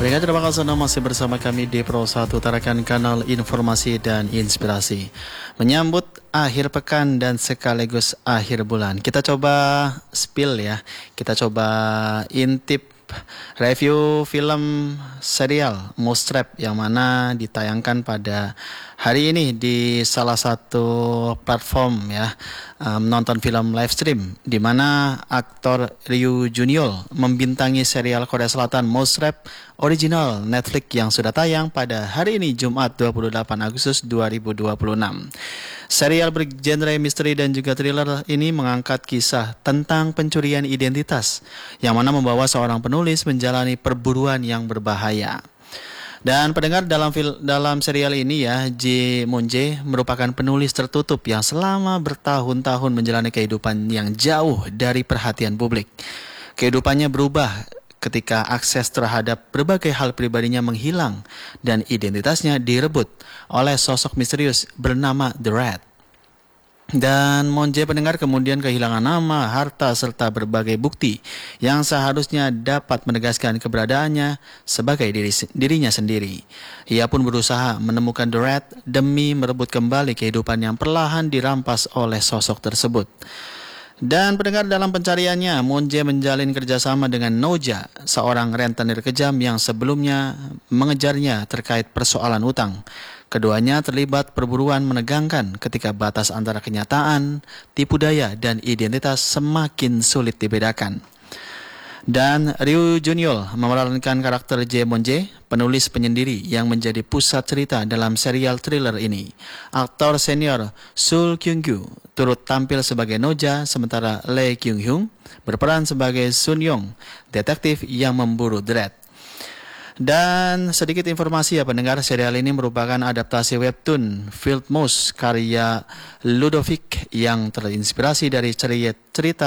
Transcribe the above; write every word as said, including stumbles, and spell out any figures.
Baiklah, terima kasih Anda masih bersama kami di Pro satu Tarakan Kanal Informasi dan Inspirasi. Menyambut akhir pekan dan sekaligus akhir bulan, kita coba spill ya, kita coba intip review film serial Mousetrap yang mana ditayangkan pada hari ini di salah satu platform ya, um, nonton film live stream, di mana aktor Ryu Junyul membintangi serial Korea Selatan Mousetrap original Netflix yang sudah tayang pada hari ini Jumat dua puluh delapan Agustus dua ribu dua puluh enam. Serial bergenre misteri dan juga thriller ini mengangkat kisah tentang pencurian identitas yang mana membawa seorang penulis menjalani perburuan yang berbahaya. Dan pendengar, dalam fil- dalam serial ini ya, Jae Moon-jae merupakan penulis tertutup yang selama bertahun-tahun menjalani kehidupan yang jauh dari perhatian publik. Kehidupannya berubah ketika akses terhadap berbagai hal pribadinya menghilang dan identitasnya direbut oleh sosok misterius bernama The Rat. Dan Moon-jae pendengar kemudian kehilangan nama, harta, serta berbagai bukti yang seharusnya dapat menegaskan keberadaannya sebagai diri, dirinya sendiri. Ia pun berusaha menemukan The Rat demi merebut kembali kehidupan yang perlahan dirampas oleh sosok tersebut. Dan pendengar, dalam pencariannya, Moon-jae menjalin kerjasama dengan Noja, seorang rentenir kejam yang sebelumnya mengejarnya terkait persoalan utang. Keduanya terlibat perburuan menegangkan ketika batas antara kenyataan, tipu daya, dan identitas semakin sulit dibedakan. Dan Ryu Junyul memerankan karakter Jae Moon-jae, penulis penyendiri yang menjadi pusat cerita dalam serial thriller ini. Aktor senior Sul Kyung-gyu turut tampil sebagai Noja, sementara Lee Kyung-hyun berperan sebagai Sun Yong, detektif yang memburu The Rat. Dan sedikit informasi ya pendengar, serial ini merupakan adaptasi webtoon Field Mouse karya Ludovic yang terinspirasi dari cerita